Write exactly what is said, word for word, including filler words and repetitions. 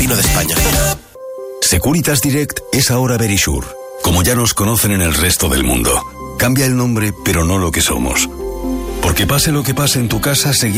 vino de España. Securitas Direct es ahora Verisure, como ya nos conocen en el resto del mundo. Cambia el nombre, pero no lo que somos. Porque pase lo que pase en tu casa, seguimos